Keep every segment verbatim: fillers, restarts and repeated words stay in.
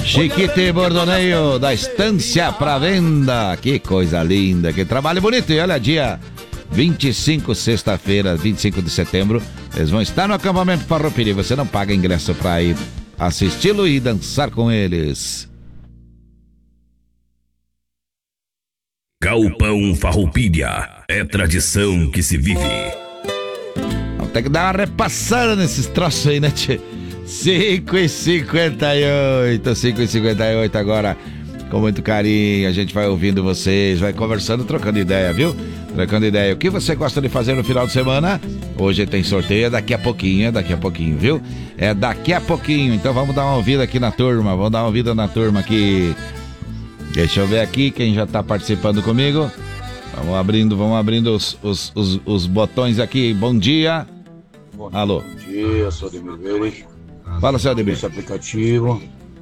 Chiquita e Bordoneio da Estância pra Venda. Que coisa linda, que trabalho bonito. E olha, dia vinte e cinco, sexta-feira, vinte e cinco de setembro, eles vão estar no acampamento Farroupilha. Você não paga ingresso pra ir assisti-lo e dançar com eles. Galpão Farroupilha, é tradição que se vive. Vamos ter que dar uma repassada nesses troços aí, né, tchê? cinco e cinquenta e oito, cinco e cinquenta e oito agora, com muito carinho, a gente vai ouvindo vocês, vai conversando, trocando ideia, viu? Trocando ideia. O que você gosta de fazer no final de semana? Hoje tem sorteio, é daqui a pouquinho, é daqui a pouquinho, viu? É daqui a pouquinho, então vamos dar uma ouvida aqui na turma, vamos dar uma ouvida na turma aqui. Deixa eu ver aqui quem já tá participando comigo. Vamos abrindo, vamos abrindo os, os, os, os botões aqui. Bom dia. Bom, Alô. Bom dia, sou Ademir Verde. Fala, seu Ademir. Esse aplicativo.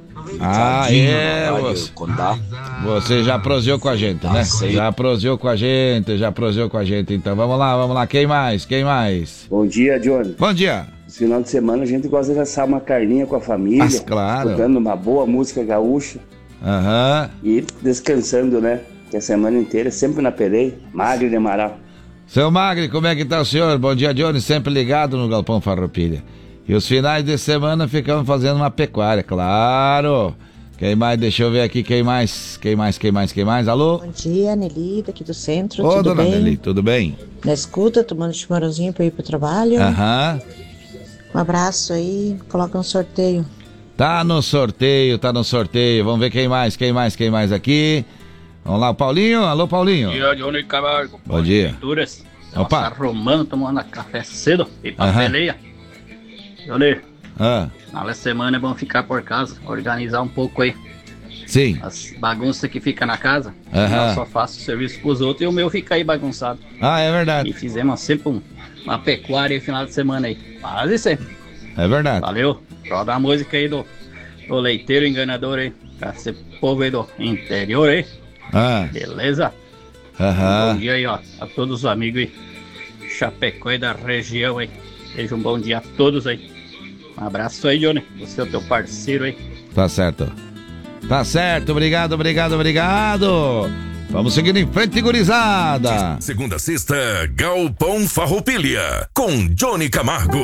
Ah, é. Você, Condá. você já proseou com a gente, né? sei. Já proseou com a gente, já proseou com a gente. Então vamos lá, vamos lá. Quem mais? Quem mais? Bom dia, Johnny. Bom dia. Esse final de semana a gente gosta de assar uma carninha com a família. Mas claro. Tocando uma boa música gaúcha. Aham. E descansando, né? Que a semana inteira é sempre na peleia. Magre de Amaral. Seu Magre, como é que tá o senhor? Bom dia, Johnny, sempre ligado no Galpão Farroupilha. E os finais de semana ficamos fazendo uma pecuária, claro. Quem mais? Deixa eu ver aqui, quem mais? Quem mais, quem mais, quem mais? Alô? Bom dia, Nelly, daqui do centro, Ô, tudo dona bem? Nelly, tudo bem? Na escuta, tomando chimarrãozinho pra ir pro trabalho. Aham. Um abraço aí, coloca um sorteio. Tá no sorteio, tá no sorteio. Vamos ver quem mais, quem mais, quem mais aqui. Vamos lá, o Paulinho. Alô, Paulinho. Bom dia, Johnny Camargo. Bom dia. Venturas. Opa. Nossa, Romano tomando café cedo e pra Aham. peleia. Johnny, Ah, final de semana é bom ficar por casa, organizar um pouco aí. sim. As bagunças que fica na casa. Aham. Eu só faço serviço pros outros e o meu fica aí bagunçado. Ah, é verdade. E fizemos sempre um, uma pecuária aí final de semana aí. Quase sempre. É verdade. Valeu. Roda a música aí do, do leiteiro enganador aí. Pra esse povo aí do interior aí. Ah, Beleza? Bom aham. dia aí, ó, a todos os amigos aí, Chapecó e da região aí. Seja um bom dia a todos aí. Um abraço aí, Johnny. Você é o teu parceiro aí. Tá certo. Tá certo, obrigado, obrigado, obrigado. Vamos seguindo em frente, gurizada. Segunda a sexta, Galpão Farroupilha, com Johnny Camargo.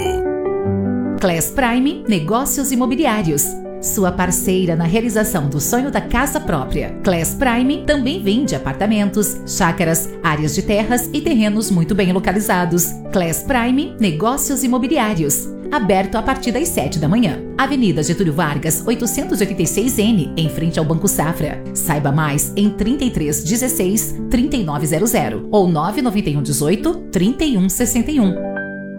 Class Prime Negócios Imobiliários. Sua parceira na realização do sonho da casa própria. Class Prime também vende apartamentos, chácaras, áreas de terras e terrenos muito bem localizados. Class Prime Negócios Imobiliários. Aberto a partir das sete da manhã. Avenida Getúlio Vargas, oitocentos e oitenta e seis N, em frente ao Banco Safra. Saiba mais em trinta e três dezesseis, trinta e nove zero zero ou nove nove um dezoito, trinta e um sessenta e um.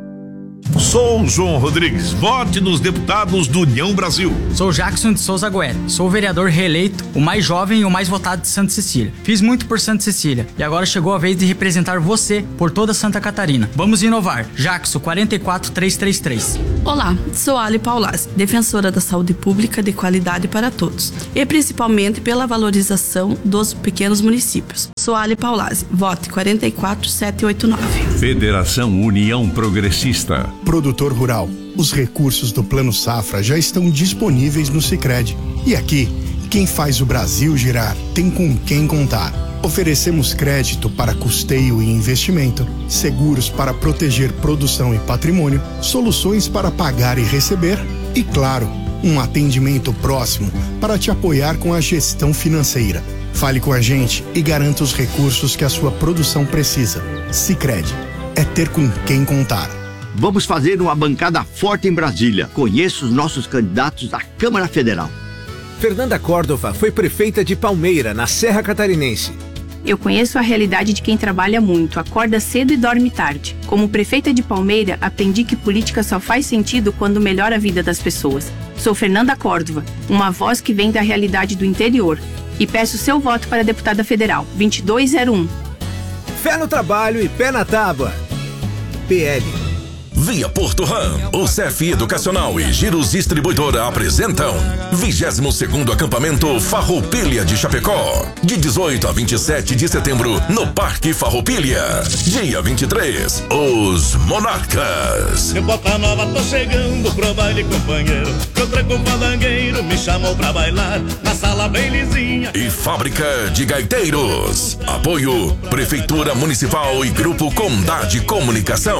Sou João Rodrigues, vote nos deputados do União Brasil. Sou Jackson de Souza Goelli, sou o vereador reeleito, o mais jovem e o mais votado de Santa Cecília. Fiz muito por Santa Cecília e agora chegou a vez de representar você por toda Santa Catarina. Vamos inovar. Jackson quatro quatro três três três. Olá, sou Ali Paulazzi, defensora da saúde pública de qualidade para todos e principalmente pela valorização dos pequenos municípios. Sou Ali Paulazzi, vote quatro quatro sete oito nove. Federação União Progressista. Produtor rural, os recursos do Plano Safra já estão disponíveis no Sicredi. E aqui, quem faz o Brasil girar tem com quem contar. Oferecemos crédito para custeio e investimento, seguros para proteger produção e patrimônio, soluções para pagar e receber e, claro, um atendimento próximo para te apoiar com a gestão financeira. Fale com a gente e garanta os recursos que a sua produção precisa. Sicredi é ter com quem contar. Vamos fazer uma bancada forte em Brasília. Conheço os nossos candidatos à Câmara Federal. Fernanda Córdova foi prefeita de Palmeira, na Serra Catarinense. Eu conheço a realidade de quem trabalha muito, acorda cedo e dorme tarde. Como prefeita de Palmeira, aprendi que política só faz sentido quando melhora a vida das pessoas. Sou Fernanda Córdova, uma voz que vem da realidade do interior. E peço seu voto para deputada federal, vinte e dois zero um. Fé no trabalho e pé na tábua. P L. Via Porto Ram, o C F Educacional e Giros Distribuidora apresentam vigésimo segundo Acampamento Farroupilha de Chapecó, de dezoito a vinte e sete de setembro, no Parque Farroupilha. Dia vinte e três, os Monarcas. Eu bota nova, tô chegando pro baile, companheiro. Eu tranco o falangueiro, me chamou pra bailar, na sala bem lisinha. E Fábrica de Gaiteiros. Apoio Prefeitura Municipal e Grupo Condade Comunicação.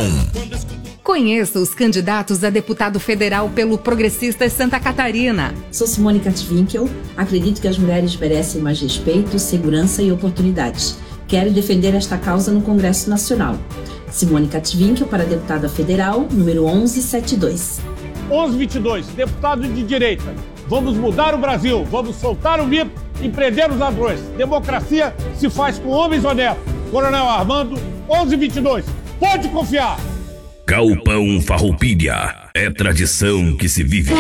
Conheça os candidatos a deputado federal pelo Progressistas Santa Catarina. Sou Simone Katwinkel. Acredito que as mulheres merecem mais respeito, segurança e oportunidades. Quero defender esta causa no Congresso Nacional. Simone Katwinkel para deputada federal, número onze setenta e dois. onze vinte e dois, deputado de direita. Vamos mudar o Brasil, vamos soltar o mito e prender os ladrões. Democracia se faz com homens honestos. Coronel Armando, onze vinte e dois. Pode confiar. Galpão Farroupilha. É tradição que se vive.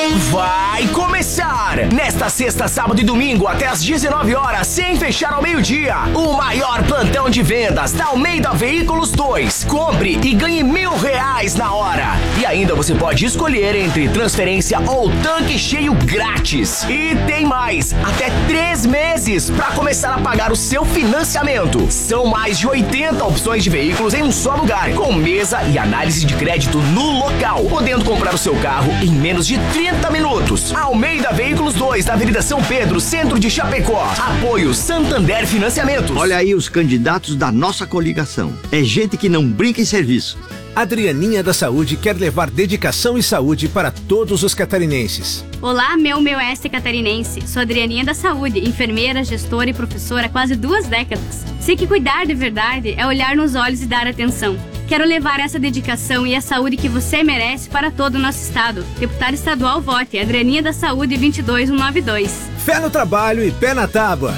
Vai começar! Nesta sexta, sábado e domingo, até às dezenove horas, sem fechar ao meio-dia, o maior plantão de vendas da Almeida Veículos dois. Compre e ganhe mil reais na hora. E ainda você pode escolher entre transferência ou tanque cheio grátis. E tem mais, até três meses para começar a pagar o seu financiamento. São mais de oitenta opções de veículos em um só lugar, com mesa e análise de crédito no local, podendo comprar o seu carro em menos de trinta minutos. Almeida Veículos dois, na Avenida São Pedro, centro de Chapecó. Apoio Santander Financiamentos. Olha aí os candidatos da nossa coligação. É gente que não brinca em serviço. Adrianinha da Saúde quer levar dedicação e saúde para todos os catarinenses. Olá, meu meu este catarinense. Sou Adrianinha da Saúde, enfermeira, gestora e professora há quase duas décadas. Sei que cuidar de verdade é olhar nos olhos e dar atenção. Quero levar essa dedicação e a saúde que você merece para todo o nosso estado. Deputado estadual, vote Adrianinha da Saúde vinte e dois cento e noventa e dois. Fé no trabalho e pé na tábua.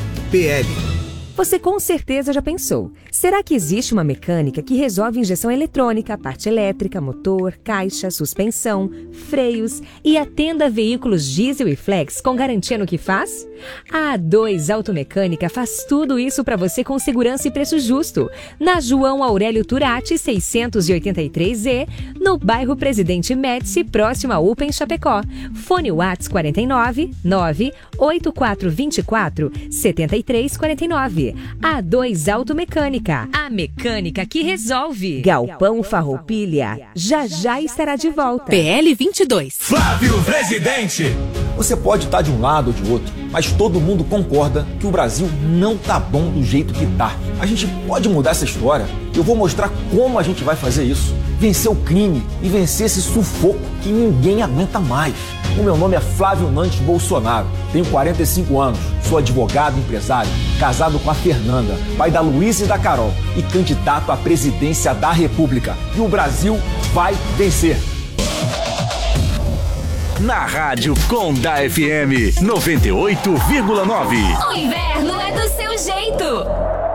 P L. Você com certeza já pensou, será que existe uma mecânica que resolve injeção eletrônica, parte elétrica, motor, caixa, suspensão, freios e atenda veículos diesel e flex com garantia no que faz? A A dois Automecânica faz tudo isso para você com segurança e preço justo. Na João Aurélio Turati, seiscentos e oitenta e três E, no bairro Presidente Médici, próximo a Open Chapecó. Fone Whats quarenta e nove, nove oito quatro dois quatro, sete três quatro nove. A dois Automecânica, a mecânica que resolve. Galpão Farroupilha, já já estará de volta. P L vinte e dois. Flávio Presidente. Você pode estar de um lado ou de outro, mas todo mundo concorda que o Brasil não tá bom do jeito que tá. A gente pode mudar essa história. Eu vou mostrar como a gente vai fazer isso. Vencer o crime e vencer esse sufoco que ninguém aguenta mais. O meu nome é Flávio Nantes Bolsonaro, tenho quarenta e cinco anos, sou advogado e empresário, casado com a Fernanda, pai da Luísa e da Carol e candidato à presidência da República. E o Brasil vai vencer. Na Rádio Conda F M noventa e oito vírgula nove. O inverno é do seu jeito.